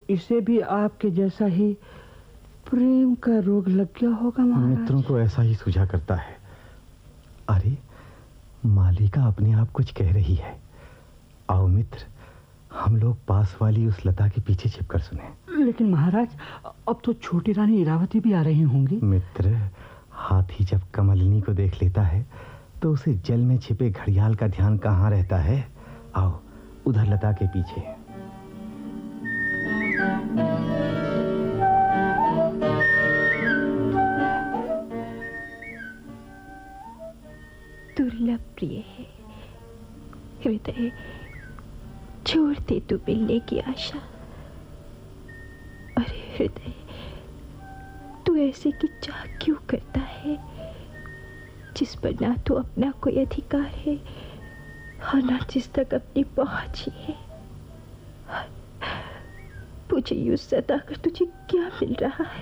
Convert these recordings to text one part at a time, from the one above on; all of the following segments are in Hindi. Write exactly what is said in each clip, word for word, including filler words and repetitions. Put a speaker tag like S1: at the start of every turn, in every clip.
S1: इसे भी आपके जैसा ही प्रेम का रोग लग गया होगा महाराज।
S2: मित्रों को ऐसा ही सूझा करता है। अरे मालिका अपने आप कुछ कह रही है। आओ मित्र, हम लोग पास वाली उस लता के पीछे छिपकर सुने।
S1: लेकिन महाराज, अब तो छोटी रानी इरावती भी आ रही होंगी।
S2: मित्र, हाथी जब कमलिनी को देख लेता है तो उसे जल में छिपे घड़ियाल का ध्यान कहाँ रहता है। आओ उधर लता के पीछे।
S3: दुर्लभ प्रिय है हृदय, छोड़ दे तू मिलने की आशा। अरे हृदय, तू ऐसे की चाह क्यों करता है जिस पर ना तो अपना कोई अधिकार है और ना जिस तक अपनी पहुंच ही है। मुझे यूं सताकर तुझे क्या मिल रहा है?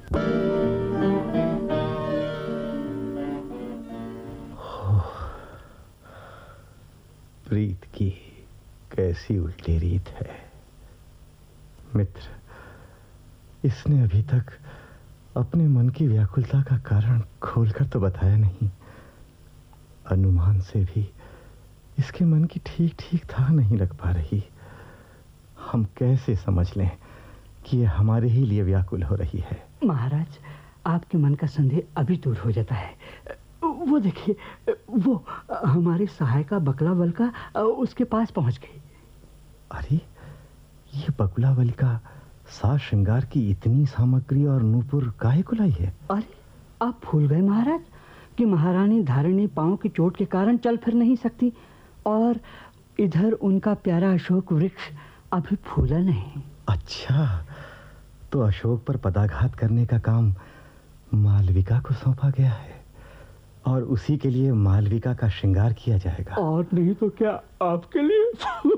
S2: प्रीत की कैसी उल्टी रीत है। मित्र, इसने अभी तक अपने मन की व्याकुलता का कारण खोलकर तो बताया नहीं। अनुमान से भी इसके मन की ठीक ठीक था नहीं लग पा रही। हम कैसे समझ लें कि ये हमारे ही लिए व्याकुल हो रही है?
S1: महाराज, आपके मन का संदेह अभी दूर हो जाता है। वो देखिए, वो हमारी सहायिका बकला बलका उसके पास पहुंच गई।
S2: अरे ये बकुला बलिका साज श्रृंगार की इतनी सामग्री और नूपुर काहे को लाई है?
S1: अरे आप भूल गए महाराज कि महारानी धारिणी पांव की चोट के कारण चल फिर नहीं सकती, और इधर उनका प्यारा अशोक वृक्ष अभी फूला नहीं।
S2: अच्छा, तो अशोक पर पदाघात करने का काम मालविका को सौंपा गया है और उसी के लिए मालविका का श्रृंगार किया जाएगा।
S1: और नहीं तो क्या आपके लिए?